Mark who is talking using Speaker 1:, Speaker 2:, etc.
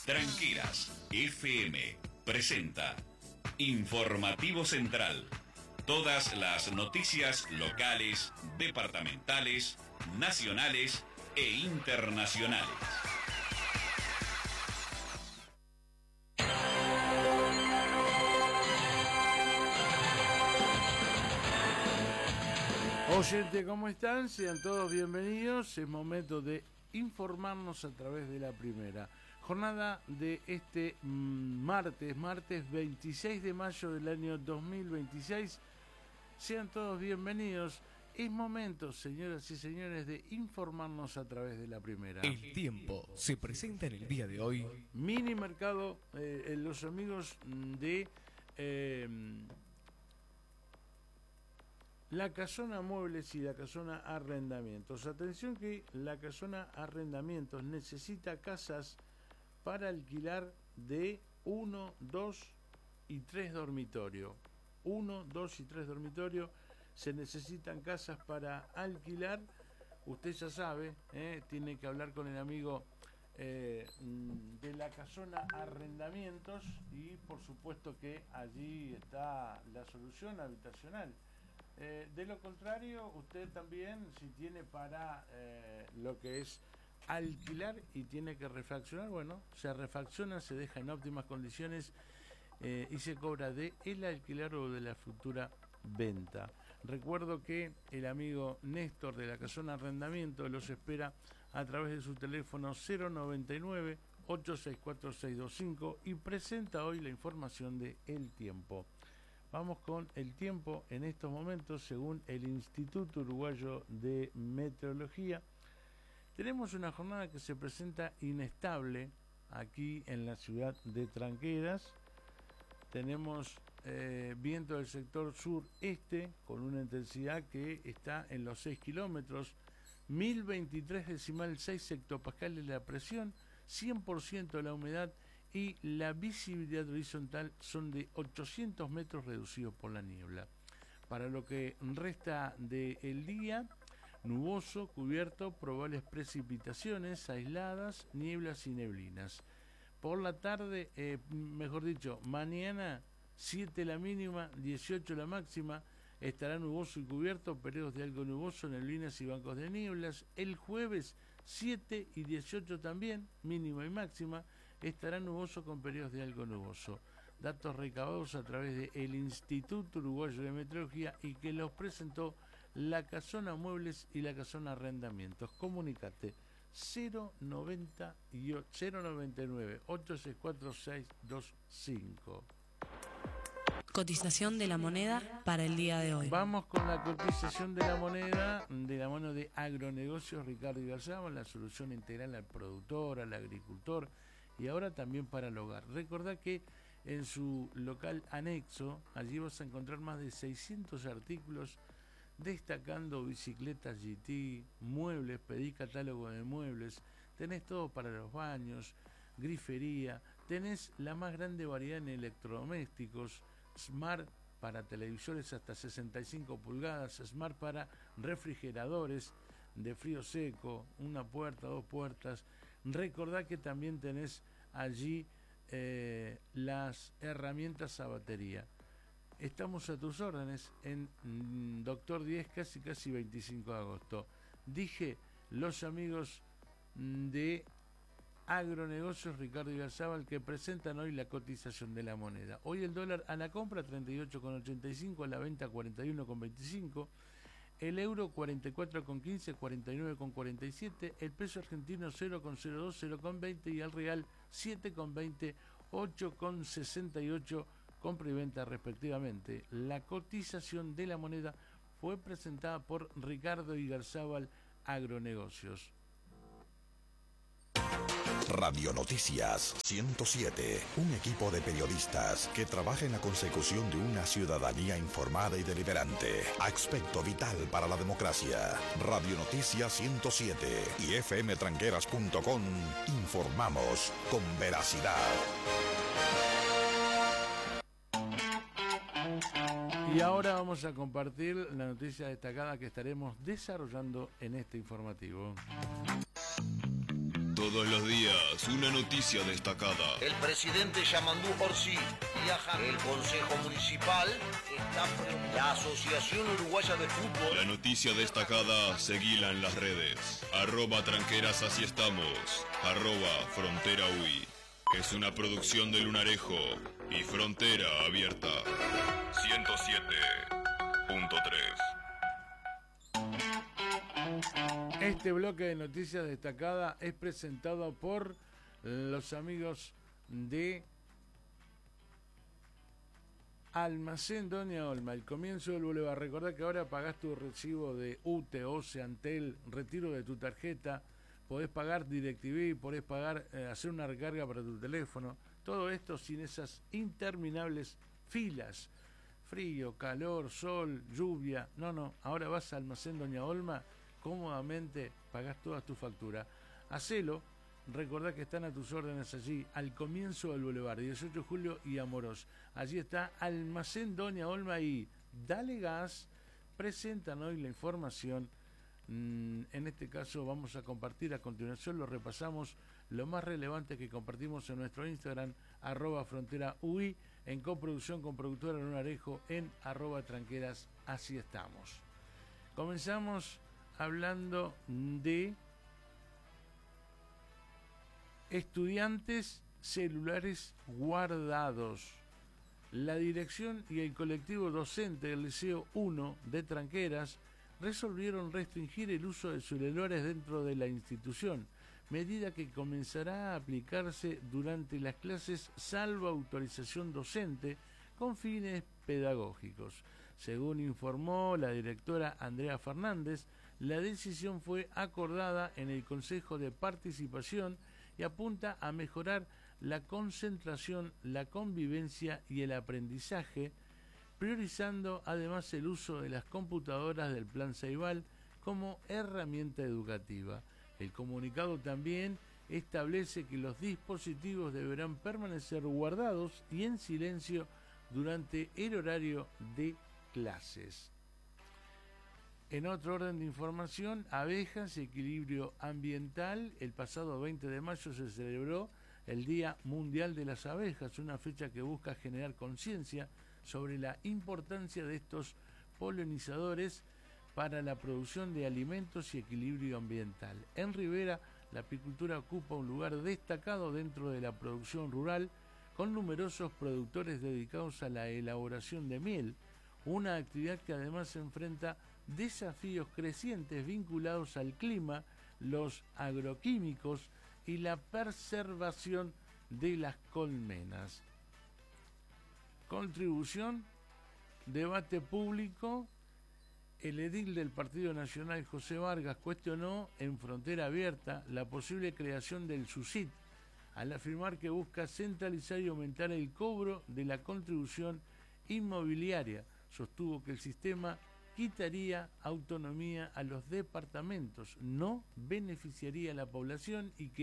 Speaker 1: Tranqueras FM presenta Informativo Central. Todas las noticias locales, departamentales, nacionales e internacionales.
Speaker 2: Oyente, ¿cómo están? Sean todos bienvenidos. Es momento de informarnos a través de la primera jornada de este martes 26 de mayo del año 2026. Sean todos bienvenidos. Es momento, señoras y señores, de informarnos a través de la primera.
Speaker 3: El tiempo se presenta en el día de hoy.
Speaker 2: Mini mercado, los amigos de La Casona Muebles y La Casona Arrendamientos. Atención que La Casona Arrendamientos necesita casas para alquilar de 1, 2 y 3 dormitorios. 1, 2 y 3 dormitorios. Se necesitan casas para alquilar. Usted ya sabe, tiene que hablar con el amigo de La Casona Arrendamientos y por supuesto que allí está la solución habitacional. De lo contrario, usted también, si tiene para lo que es alquilar y tiene que refaccionar, bueno, se refacciona, se deja en óptimas condiciones y se cobra de el alquiler o de la futura venta. Recuerdo que el amigo Néstor de La Casona Arrendamiento los espera a través de su teléfono 099 864 625 y presenta hoy la información de El Tiempo. Vamos con el tiempo en estos momentos, según el Instituto Uruguayo de Meteorología. Tenemos una jornada que se presenta inestable aquí en la ciudad de Tranqueras. Tenemos viento del sector sureste con una intensidad que está en los 6 kilómetros, 1023,6 hectopascales la presión, 100% la humedad y la visibilidad horizontal son de 800 metros reducidos por la niebla. Para lo que resta del día, nuboso, cubierto, probables precipitaciones aisladas, nieblas y neblinas. Por la tarde, mejor dicho, mañana 7 la mínima, 18 la máxima, estará nuboso y cubierto, periodos de algo nuboso, neblinas y bancos de nieblas. El jueves 7 y 18 también, mínima y máxima, estará nuboso con periodos de algo nuboso. Datos recabados a través del Instituto Uruguayo de Meteorología y que los presentó La Casona Muebles y La Casona Arrendamientos. Comunicate 099 864 625.
Speaker 4: Cotización de la moneda para el día de hoy.
Speaker 2: Vamos con la cotización de la moneda de la mano de Agronegocios Ricardo Igarzábal, la solución integral al productor, al agricultor y ahora también para el hogar. Recordá que en su local anexo, allí vas a encontrar más de 600 artículos destacando bicicletas GT, muebles, pedí catálogo de muebles, tenés todo para los baños, grifería, tenés la más grande variedad en electrodomésticos, Smart para televisores hasta 65 pulgadas, Smart para refrigeradores de frío seco, una puerta, 2 puertas. Recordá que también tenés allí las herramientas a batería. Estamos a tus órdenes en Doctor 10, casi 25 de agosto. Dije, los amigos de Agronegocios Ricardo Igarzábal que presentan hoy la cotización de la moneda. Hoy el dólar a la compra 38,85, a la venta 41,25, el euro 44,15, 49,47, el peso argentino 0,02, 0,20 y el real 7,20, 8,68, compra y venta respectivamente. La cotización de la moneda fue presentada por Ricardo Igarzábal, Agronegocios.
Speaker 5: Radio Noticias 107, un equipo de periodistas que trabaja en la consecución de una ciudadanía informada y deliberante. Aspecto vital para la democracia. Radio Noticias 107 y fmtranqueras.com informamos con veracidad.
Speaker 2: Y ahora vamos a compartir la noticia destacada que estaremos desarrollando en este informativo.
Speaker 6: Todos los días, una noticia destacada.
Speaker 7: El presidente Yamandú Orsi viaja. El Consejo Municipal está preocupado. La Asociación Uruguaya de Fútbol.
Speaker 6: La noticia destacada, seguila en las redes. @tranqueras así estamos. @frontera UI. Es una producción de Lunarejo y Frontera Abierta. 107.3.
Speaker 2: Este bloque de noticias destacada es presentado por los amigos de Almacén Doña Olma, el comienzo del Boulevard. Recordá que ahora pagás tu recibo de UTE, OCE, Antel, retiro de tu tarjeta, podés pagar DirecTV, podés pagar, hacer una recarga para tu teléfono. Todo esto sin esas interminables filas. Frío, calor, sol, lluvia. No, ahora vas a Almacén Doña Olma, cómodamente pagás todas tus facturas. Hacelo, recordá que están a tus órdenes allí, al comienzo del Boulevard, 18 de julio y Amorós. Allí está Almacén Doña Olma y Dale Gas. Presentan hoy la información. En este caso vamos a compartir a continuación, lo repasamos, lo más relevante que compartimos en nuestro Instagram, @fronteraui, en coproducción con productora Lunarejo, en @tranqueras, así estamos. Comenzamos hablando de estudiantes celulares guardados. La dirección y el colectivo docente del Liceo 1 de Tranqueras resolvieron restringir el uso de celulares dentro de la institución, medida que comenzará a aplicarse durante las clases salvo autorización docente con fines pedagógicos. Según informó la directora Andrea Fernández, la decisión fue acordada en el Consejo de Participación y apunta a mejorar la concentración, la convivencia y el aprendizaje, priorizando además el uso de las computadoras del Plan Ceibal como herramienta educativa. El comunicado también establece que los dispositivos deberán permanecer guardados y en silencio durante el horario de clases. En otro orden de información, abejas y equilibrio ambiental. El pasado 20 de mayo se celebró el Día Mundial de las Abejas, una fecha que busca generar conciencia sobre la importancia de estos polinizadores para la producción de alimentos y equilibrio ambiental. En Rivera, la apicultura ocupa un lugar destacado dentro de la producción rural, con numerosos productores dedicados a la elaboración de miel, una actividad que además enfrenta desafíos crecientes vinculados al clima, los agroquímicos y la preservación de las colmenas. Contribución, debate público. El edil del Partido Nacional, José Vargas, cuestionó en Frontera Abierta la posible creación del SUSIT, al afirmar que busca centralizar y aumentar el cobro de la contribución inmobiliaria. Sostuvo que el sistema quitaría autonomía a los departamentos, no beneficiaría a la población y que